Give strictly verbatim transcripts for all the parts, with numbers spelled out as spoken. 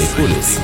полюс.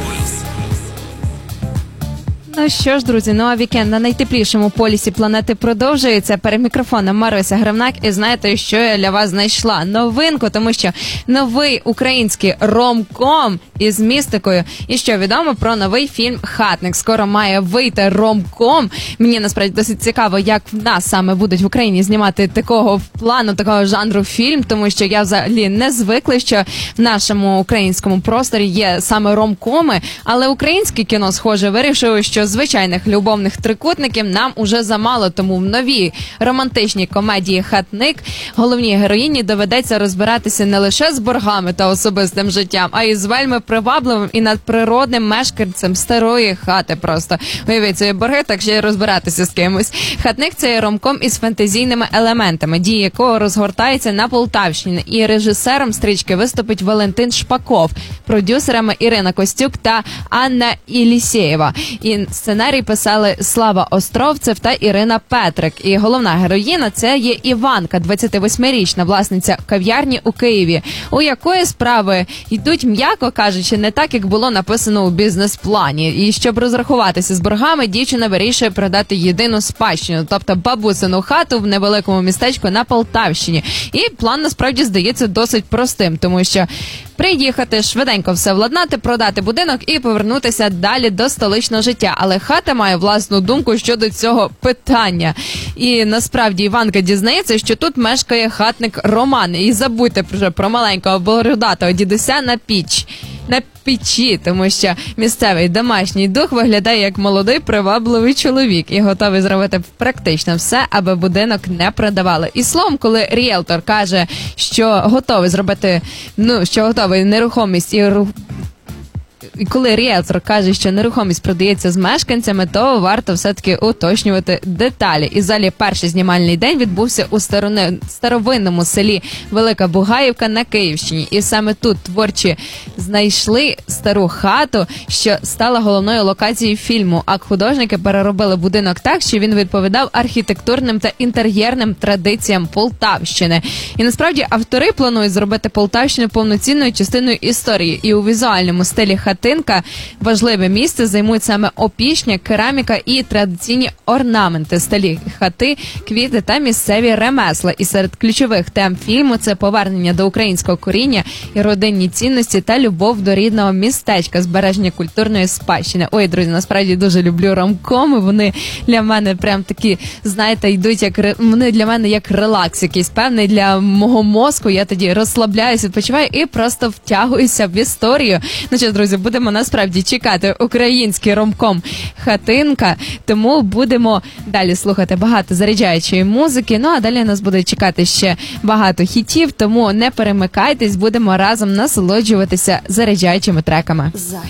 Ну що ж, друзі, ну а вікенд на найтеплішому полюсі планети продовжується. Перед мікрофоном Маруся Гривнак. І знаєте, що я для вас знайшла? Новинку, тому що новий український ромком із містикою. І що відомо про новий фільм «Хатник». Скоро має вийти ромком. Мені насправді досить цікаво, як в нас саме будуть в Україні знімати такого плану, такого жанру фільм, тому що я взагалі не звикла, що в нашому українському просторі є саме ромкоми, але українське кіно, схоже, вирішило, що звичайних любовних трикутників нам уже замало, тому в новій романтичній комедії «Хатник» головній героїні доведеться розбиратися не лише з боргами та особистим життям, а й з вельми привабливим і надприродним мешканцем старої хати просто. Уявіть собі борги, так ще й розбиратися з кимось. «Хатник» – це є ромком із фантазійними елементами, дії якого розгортається на Полтавщині. І режисером стрічки виступить Валентин Шпаков, продюсерами Ірина Костюк та Анна Єлісєєва. І сценарій писали Слава Островцев та Ірина Петрик. І головна героїна – це є Іванка, двадцятивосьмирічна власниця кав'ярні у Києві, у якої справи йдуть, м'яко кажучи, не так, як було написано у бізнес-плані. І щоб розрахуватися з боргами, дівчина вирішує продати єдину спадщину, тобто бабусину хату в невеликому містечку на Полтавщині. І план, насправді, здається досить простим, тому що приїхати, швиденько все владнати, продати будинок і повернутися далі до столичного життя. Але хата має власну думку щодо цього питання. І насправді Іванка дізнається, що тут мешкає хатник Роман. І забудьте вже про маленького бородатого дідуся на піч. На печі, тому що місцевий домашній дух виглядає як молодий привабливий чоловік і готовий зробити практично все, аби будинок не продавали. І словом, коли ріелтор каже, що готовий зробити, ну, що готовий нерухомість і І коли ріелтор каже, що нерухомість продається з мешканцями, то варто все-таки уточнювати деталі. І залі перший знімальний день відбувся у старони... старовинному селі Велика Бугаївка на Київщині. І саме тут творчі знайшли стару хату, що стала головною локацією фільму. А художники переробили будинок так, що він відповідав архітектурним та інтер'єрним традиціям Полтавщини. І насправді автори планують зробити Полтавщину повноцінною частиною історії. І у візуальному стилі хатинка важливе місце займуть саме опішня, кераміка і традиційні орнаменти, стилі хати, квіти та місцеві ремесла. І серед ключових тем фільму це повернення до українського коріння і родинні цінності та любов до рідного містечка, збереження культурної спадщини. Ой, друзі, насправді дуже люблю ромкоми, вони для мене прям такі, знаєте, йдуть як, вони для мене як релакс якийсь певний для мого мозку, я тоді розслабляюся, відпочиваю і просто втягуюся в історію. Ну що, друзі, будемо насправді чекати український ромком «Хатинка», тому будемо далі слухати багато заряджаючої музики, ну а далі нас буде чекати ще багато хітів, тому не перемикайтесь, будемо разом насолоджуватися заряджаючими треками.